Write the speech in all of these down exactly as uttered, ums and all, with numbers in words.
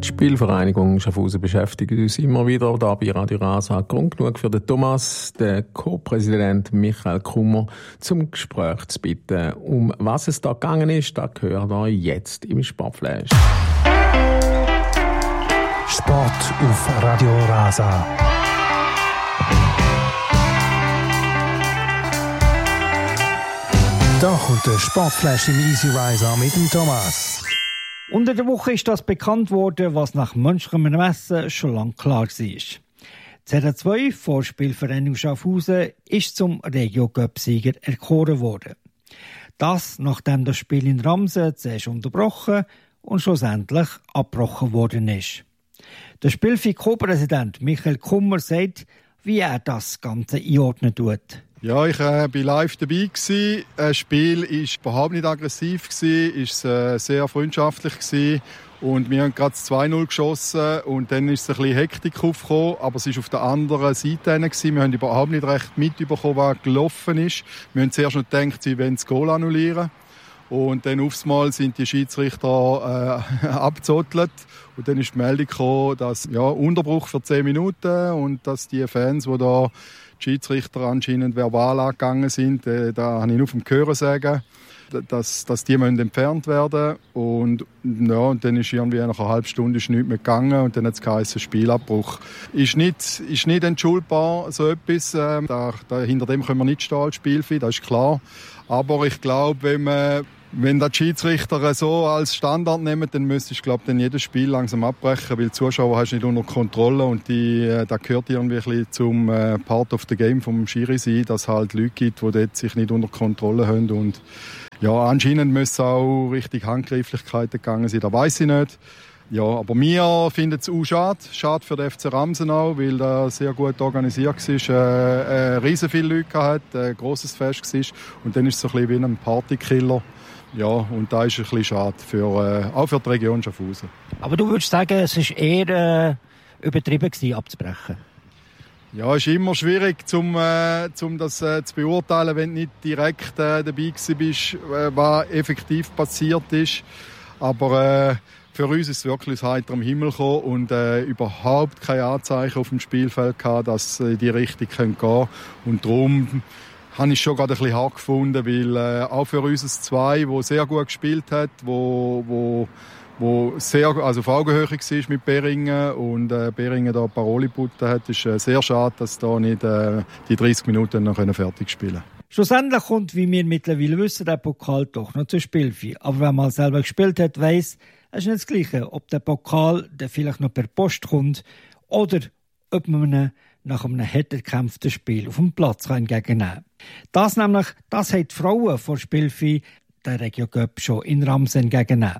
Die Spielvereinigung Schaffhausen beschäftigt uns immer wieder da bei Radio Rasa. Grund genug für den Thomas, den Co-Präsident Michael Kummer, zum Gespräch zu bitten. Um was es da gegangen ist, das gehört euch jetzt im Sportflash. Sport auf Radio Rasa. Da kommt der Sportflash im Easy Riser mit dem Thomas. Unter der Woche ist das bekannt worden, was nach menschlichem Ermessen schon lange klar war. Die Z R zwei Vorspielvereinigung Schaffhausen ist zum Regio-Cup-Sieger erkoren worden. Das, nachdem das Spiel in Ramsen zuerst unterbrochen und schlussendlich abgebrochen worden ist. Der Spielfi-Co-Präsident Michael Kummer sagt, wie er das Ganze einordnen tut. Ja, ich war äh, live dabei. Gewesen. Das Spiel war überhaupt nicht aggressiv, es war äh, sehr freundschaftlich. Gewesen. Und wir haben gerade zwei null geschossen und dann ist es ein bisschen Hektik aufgekommen, aber es war auf der anderen Seite. Gewesen. Wir haben überhaupt nicht recht mitbekommen, was gelaufen ist. Wir haben zuerst noch gedacht, sie wollen das Goal annullieren. Und dann aufs Mal sind die Schiedsrichter äh, abgezottelt. Und dann ist die Meldung gekommen, dass ja, Unterbruch für zehn Minuten und dass die Fans, die da die Schiedsrichter anscheinend verbal angegangen sind, äh, da habe ich nur vom Hören sagen, dass, dass die müssen entfernt werden und ja, und dann ist irgendwie nach einer halben Stunde ist nichts mehr gegangen und dann hat es geheißen, Spielabbruch. Ist nicht, ist nicht entschuldbar, so etwas. Äh, da, da, hinter dem können wir nicht stehen als Spielfi, das ist klar. Aber ich glaube, wenn man Wenn die Schiedsrichter so als Standard nehmen, dann müsstest du, glaube ich, dann jedes Spiel langsam abbrechen, weil die Zuschauer hast du nicht unter Kontrolle und die, äh, da gehört irgendwie ein bisschen zum äh, Part of the Game vom Schiri sein, dass es halt Leute gibt, die dort sich nicht unter Kontrolle haben und ja, anscheinend müssen auch richtig Handgreiflichkeiten gegangen sein, das weiss ich nicht. Ja, aber wir finden es auch schade, schade für den F C Ramsen auch, weil er sehr gut organisiert war, äh, äh, riesen viele Leute hatte, ein grosses Fest war und dann ist es so ein bisschen wie ein Partykiller. Ja, und da ist es ein bisschen schade, für, äh, auch für die Region Schaffhausen. Aber du würdest sagen, es war eher äh, übertrieben gewesen, abzubrechen? Ja, es ist immer schwierig, um äh, zum das äh, zu beurteilen, wenn du nicht direkt äh, dabei bist, äh, was effektiv passiert ist. Aber äh, für uns ist es wirklich aus heiterem Himmel gekommen und äh, überhaupt keine Anzeichen auf dem Spielfeld gehabt, dass äh, die Richtung gehen können. Und darum habe ich schon gerade ein bisschen hart gefunden, weil äh, auch für uns das zwei, der sehr gut gespielt hat, wo, wo, wo sehr, also auf Augenhöhe war mit Beringen und äh, Beringen da Paroli geboten hat, ist äh, sehr schade, dass da nicht äh, die dreißig Minuten noch fertig spielen können. Schlussendlich kommt, wie wir mittlerweile wissen, der Pokal doch noch zur Spielfi. Aber wenn man selber gespielt hat, weiss, es ist nicht das Gleiche, ob der Pokal der vielleicht noch per Post kommt oder ob man ihn nach einem hart erkämpften Spiel auf dem Platz entgegennehmen kann. Das nämlich, das haben die Frauen vor Spielfi der Regio Cup schon in Ramsen entgegennehmen.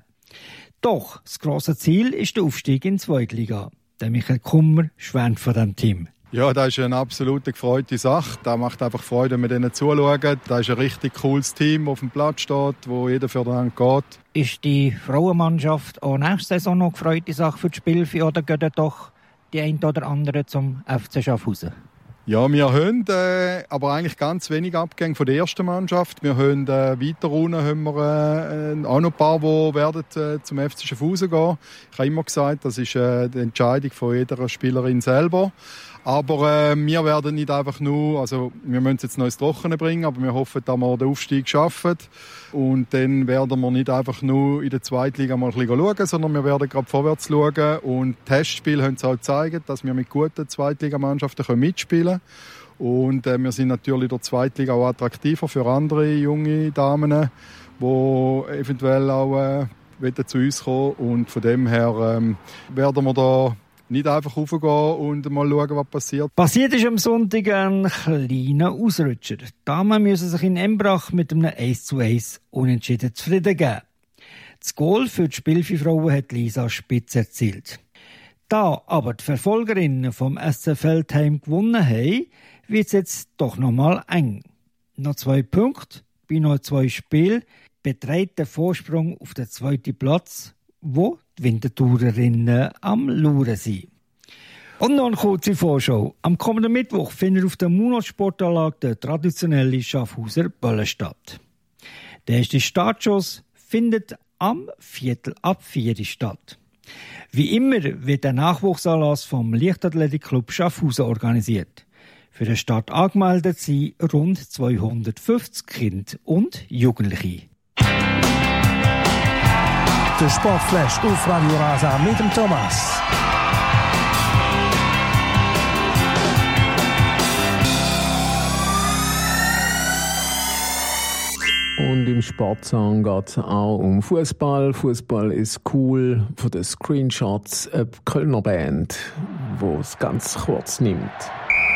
Doch das grosse Ziel ist der Aufstieg in die Zweitliga. Der Michael Kummer schwärmt von diesem Team. Ja, das ist eine absolute gefreute Sache. Das macht einfach Freude, wenn wir denen zuschauen. Das ist ein richtig cooles Team, das auf dem Platz steht, wo jeder für den anderen geht. Ist die Frauenmannschaft auch nächste Saison noch eine gefreute Sache für die Spielfi oder geht doch die ein oder andere zum F C Schaffhausen? Ja, wir haben äh, aber eigentlich ganz wenig Abgänge von der ersten Mannschaft. Wir haben äh, weiter unten haben wir äh, auch noch ein paar, die werden äh, zum F C Schaffhausen gehen. Ich habe immer gesagt, das ist äh, die Entscheidung von jeder Spielerin selber. Aber äh, wir werden nicht einfach nur, also wir müssen es jetzt noch ins Trockene bringen, aber wir hoffen, dass wir den Aufstieg schaffen. Und dann werden wir nicht einfach nur in der Zweitliga mal ein bisschen schauen, sondern wir werden gerade vorwärts schauen. Und Testspiele haben es auch gezeigt, dass wir mit guten Zweitligamannschaften mitspielen können. Und äh, wir sind natürlich in der Zweitliga auch attraktiver für andere junge Damen, die eventuell auch äh, zu uns kommen. Und von dem her ähm, werden wir da nicht einfach raufgehen und mal schauen, was passiert. Passiert ist am Sonntag ein kleiner Ausrutscher. Die Damen müssen sich in Embrach mit einem eins zu eins unentschieden zufrieden geben. Das Goal für die Spielfrauen hat Lisa Spitz erzielt. Da aber die Verfolgerinnen vom S C Feldheim gewonnen haben, wird es jetzt doch noch mal eng. Noch zwei Punkte bei noch zwei Spielen beträgt der Vorsprung auf den zweiten Platz, wo die Wintertourerinnen am Lauern sind. Und noch eine kurze Vorschau. Am kommenden Mittwoch findet auf der Munot-Sportanlage der traditionelle Schaffhauser Böllen statt. Der erste Startschuss findet am Viertel ab vier statt. Wie immer wird der Nachwuchsanlass vom Leichtathletikclub Schaffhausen organisiert. Für den Start angemeldet sind rund zweihundertfünfzig Kinder und Jugendliche. Der Sportflash auf Radio Rasa mit dem Thomas. Und im Sportsong geht es auch um Fußball. Fußball ist cool. Von den Screenshots eine Kölner Band, die es ganz kurz nimmt.